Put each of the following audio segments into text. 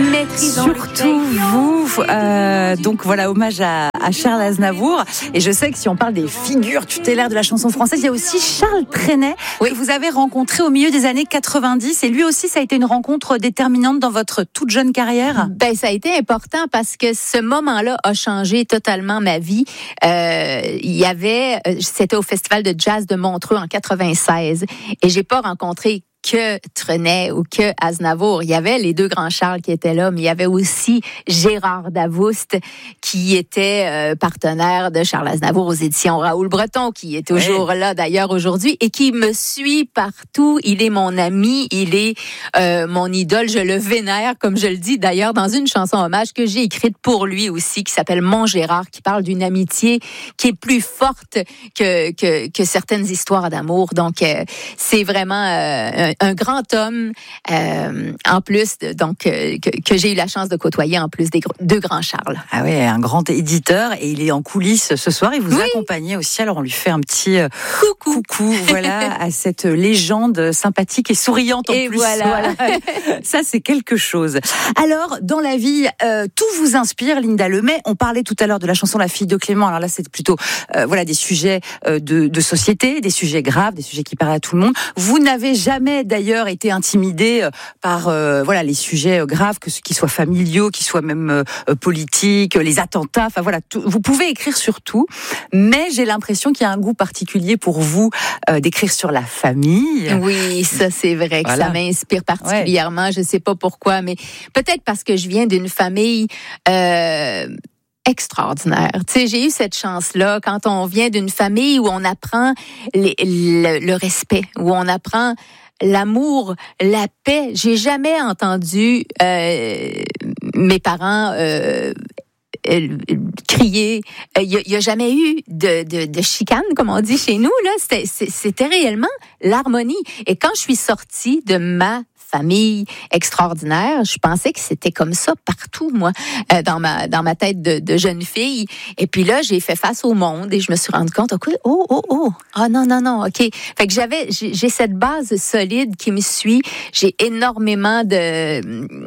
Surtout vous, donc voilà, hommage à Charles Aznavour. Et je sais que si on parle des figures tutélaires de la chanson française, il y a aussi Charles Trenet, que vous avez rencontré au milieu des années 90. Et lui aussi, ça a été une rencontre déterminante dans votre toute jeune carrière. Ça a été important parce que ce moment-là a changé totalement ma vie. C'était au Festival de jazz de Montreux en 96. Et j'ai pas rencontré que Trenet ou que Aznavour. Il y avait les deux grands Charles qui étaient là, mais il y avait aussi Gérard Davoust qui était partenaire de Charles Aznavour aux éditions Raoul Breton, qui est toujours là d'ailleurs aujourd'hui et qui me suit partout. Il est mon ami, il est mon idole, je le vénère, comme je le dis d'ailleurs dans une chanson hommage que j'ai écrite pour lui aussi, qui s'appelle Mon Gérard, qui parle d'une amitié qui est plus forte que certaines histoires d'amour. Donc, c'est vraiment un grand homme, en plus, que j'ai eu la chance de côtoyer, en plus des deux grands Charles. Ah oui, un grand éditeur, et il est en coulisses ce soir. Il vous accompagne aussi, alors on lui fait un petit coucou voilà, à cette légende sympathique et souriante en plus. Voilà. Ça, c'est quelque chose. Alors, dans la vie, tout vous inspire, Linda Lemay. On parlait tout à l'heure de la chanson La fille de Clément. Alors là, c'est plutôt des sujets de société, des sujets graves, des sujets qui parlent à tout le monde. Vous n'avez jamais d'ailleurs été intimidé par les sujets graves, qu'ils soient familiaux, qu'ils soient même politiques, les attentats, vous pouvez écrire sur tout, mais j'ai l'impression qu'il y a un goût particulier pour vous d'écrire sur la famille. Oui, ça c'est vrai que ça m'inspire particulièrement, je sais pas pourquoi, mais peut-être parce que je viens d'une famille extraordinaire. Tu sais, j'ai eu cette chance-là quand on vient d'une famille où on apprend le respect, où on apprend l'amour, la paix. J'ai jamais entendu mes parents crier. Il y a jamais eu de chicane, comme on dit chez nous. Là, c'était réellement l'harmonie. Et quand je suis sortie de ma famille extraordinaire, je pensais que c'était comme ça partout, moi, dans ma tête de jeune fille. Et puis là, j'ai fait face au monde et je me suis rendu compte, non, ok. Fait que j'ai cette base solide qui me suit. J'ai énormément de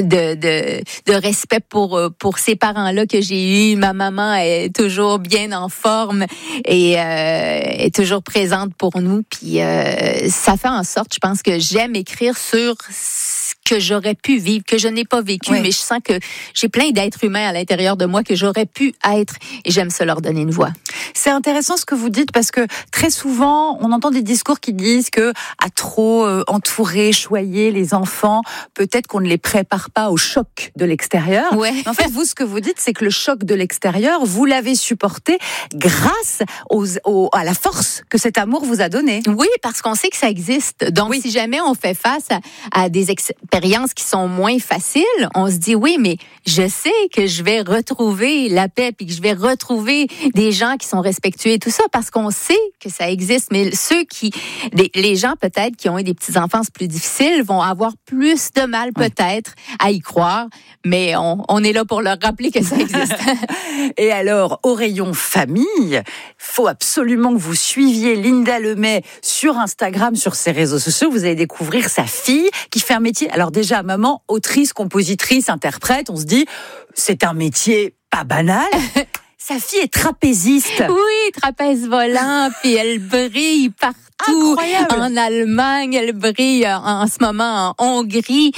respect pour ces parents-là que j'ai eus. Ma maman est toujours bien en forme et est toujours présente pour nous. Puis ça fait en sorte, je pense, que j'aime écrire sur ce que j'aurais pu vivre, que je n'ai pas vécu, mais je sens que j'ai plein d'êtres humains à l'intérieur de moi que j'aurais pu être et j'aime ça leur donner une voix. C'est intéressant ce que vous dites parce que très souvent, on entend des discours qui disent que à trop entourer, choyer les enfants, peut-être qu'on ne les prépare pas au choc de l'extérieur. Mais en fait, vous, ce que vous dites, c'est que le choc de l'extérieur, vous l'avez supporté grâce à la force que cet amour vous a donné. Oui, parce qu'on sait que ça existe. Donc, si jamais on fait face à des expériences qui sont moins faciles, on se dit oui, mais je sais que je vais retrouver la paix puis que je vais retrouver des gens qui sont respectueux et tout ça parce qu'on sait que ça existe. Mais les gens peut-être qui ont eu des petites enfances plus difficiles vont avoir plus de mal peut-être à y croire, mais on est là pour leur rappeler que ça existe. Et alors, au rayon famille, faut absolument que vous suiviez Linda Lemay sur Instagram, sur ses réseaux sociaux. Vous allez découvrir sa fille qui fait un métier. Alors déjà, maman, autrice, compositrice, interprète, on se dit, c'est un métier pas banal. Sa fille est trapéziste. Oui, trapèze volant, puis elle brille partout. Incroyable. En Allemagne, elle brille en ce moment en Hongrie.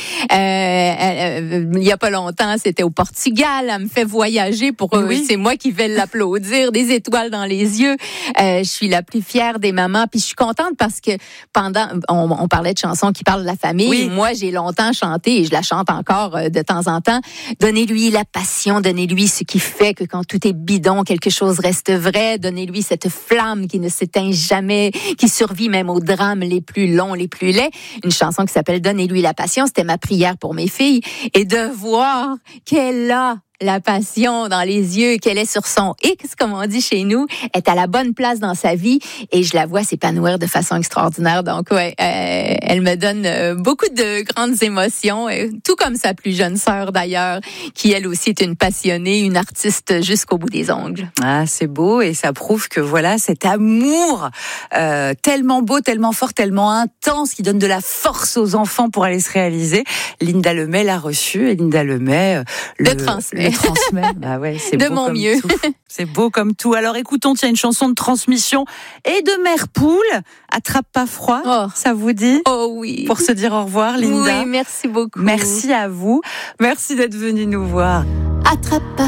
Il y a pas longtemps, c'était au Portugal. Elle me fait voyager c'est moi qui vais l'applaudir, des étoiles dans les yeux. Je suis la plus fière des mamans. Puis je suis contente parce que on parlait de chansons qui parlent de la famille. Oui. Moi, j'ai longtemps chanté et je la chante encore de temps en temps. Donnez-lui la passion, donnez-lui ce qui fait que quand tout est bidon, quelque chose reste vrai. Donnez-lui cette flamme qui ne s'éteint jamais, qui survit même aux drames les plus longs, les plus laids. Une chanson qui s'appelle Donnez-lui la passion, c'était ma prière pour mes filles. Et de voir qu'elle a la passion dans les yeux, qu'elle est sur son X, comme on dit chez nous, est à la bonne place dans sa vie et je la vois s'épanouir de façon extraordinaire. Donc, ouais, elle me donne beaucoup de grandes émotions, tout comme sa plus jeune sœur d'ailleurs, qui elle aussi est une passionnée, une artiste jusqu'au bout des ongles. Ah, c'est beau et ça prouve que voilà, cet amour tellement beau, tellement fort, tellement intense, qui donne de la force aux enfants pour aller se réaliser. Linda Lemay l'a reçu et Linda Lemay le transmet. Bah ouais, c'est de beau mon comme mieux. Tout. C'est beau comme tout. Alors écoutons, tiens, une chanson de transmission et de mère poule. Attrape pas froid. Oh. Ça vous dit? Oh oui. Pour se dire au revoir, Linda. Oui, merci beaucoup. Merci à vous. Merci d'être venue nous voir. Attrape pas